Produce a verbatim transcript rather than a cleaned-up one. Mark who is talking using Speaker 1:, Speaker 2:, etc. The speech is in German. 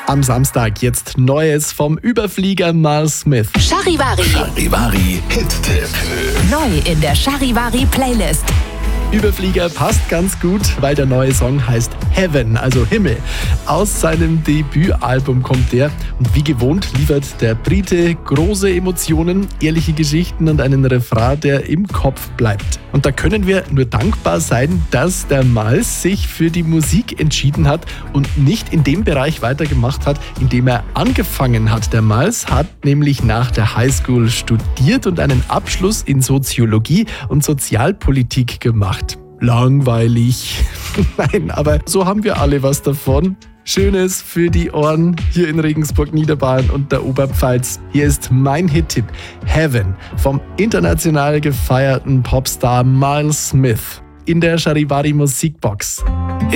Speaker 1: Am Samstag jetzt Neues vom Überflieger Miles Smith.
Speaker 2: Charivari.
Speaker 3: Charivari Hit-Tipp.
Speaker 2: Neu in der Charivari Playlist.
Speaker 1: Überflieger passt ganz gut, weil der neue Song heißt Heaven, also Himmel. Aus seinem Debütalbum kommt der und wie gewohnt liefert der Brite große Emotionen, ehrliche Geschichten und einen Refrain, der im Kopf bleibt. Und da können wir nur dankbar sein, dass der Miles sich für die Musik entschieden hat und nicht in dem Bereich weitergemacht hat, in dem er angefangen hat. Der Miles hat nämlich nach der Highschool studiert und einen Abschluss in Soziologie und Sozialpolitik gemacht. Langweilig. Nein, aber so haben wir alle was davon. Schönes für die Ohren hier in Regensburg, Niederbayern und der Oberpfalz. Hier ist mein Hit-Tipp Heaven vom international gefeierten Popstar Miles Smith in der Charivari Musikbox.